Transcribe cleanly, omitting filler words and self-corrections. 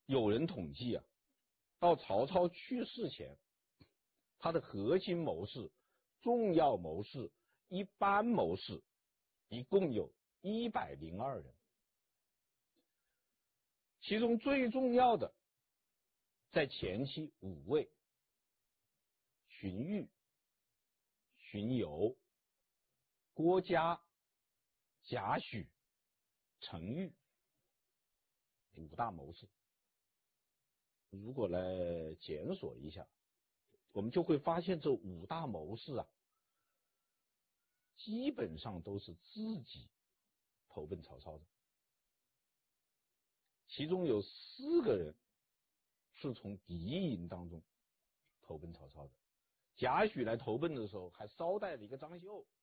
有人统计啊，到曹操去世前，他的核心谋士、重要谋士、一般谋士一共有102人，其中最重要的在前期5位：荀彧、荀攸、郭嘉、贾诩、程昱，5大谋士。如果来检索一下，我们就会发现这5大谋士啊，基本上都是自己投奔曹操的，其中有4个人是从敌营当中投奔曹操的。贾诩来投奔的时候还捎带了一个张绣，